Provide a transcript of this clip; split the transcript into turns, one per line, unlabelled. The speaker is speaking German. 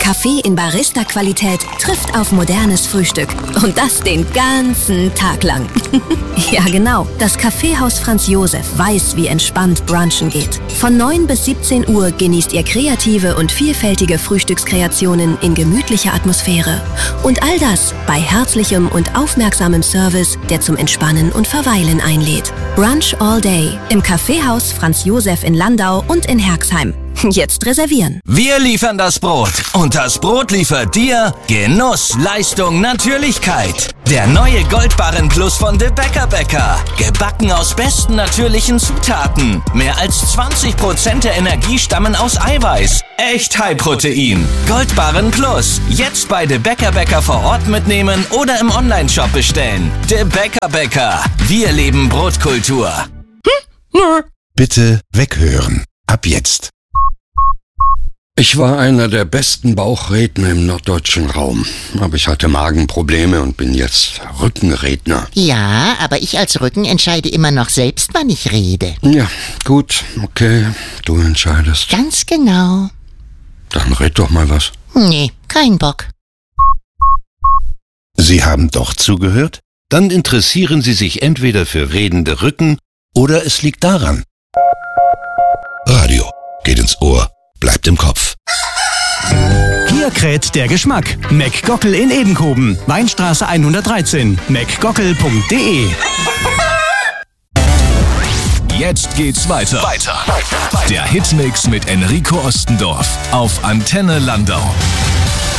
Kaffee in Barista-Qualität trifft auf modernes Frühstück. Und das den ganzen Tag lang. Ja, genau. Das Kaffeehaus Franz Josef weiß, wie entspannt Brunchen geht. Von 9 bis 17 Uhr genießt ihr kreative und vielfältige Frühstückskreationen in gemütlicher Atmosphäre. Und all das bei herzlichem und aufmerksamem Service, der zum Entspannen und Verweilen einlädt. Brunch all day im Kaffeehaus Franz Josef in Landau und in Herxheim. Jetzt reservieren.
Wir liefern das Brot und das Brot liefert dir Genuss, Leistung, Natürlichkeit. Der neue Goldbarren Plus von De Bäcker. Gebacken aus besten natürlichen Zutaten. Mehr als 20% der Energie stammen aus Eiweiß. Echt High-Protein. Goldbarren Plus. Jetzt bei De Bäcker vor Ort mitnehmen oder im Onlineshop bestellen. De Bäcker. Wir leben Brotkultur.
Bitte weghören. Ab jetzt.
Ich war einer der besten Bauchredner im norddeutschen Raum. Aber ich hatte Magenprobleme und bin jetzt Rückenredner.
Ja, aber ich als Rücken entscheide immer noch selbst, wann ich rede.
Ja, gut, okay, du entscheidest.
Ganz genau.
Dann red doch mal was.
Nee, kein Bock.
Sie haben doch zugehört? Dann interessieren Sie sich entweder für redende Rücken oder es liegt daran. Radio geht ins Ohr, bleibt im Kopf.
Hier kräht der Geschmack. McGockel in Edenkoben. Weinstraße 113. mcgockel.de.
Jetzt geht's weiter. Der Hitmix mit Enrico Ostendorf auf Antenne Landau.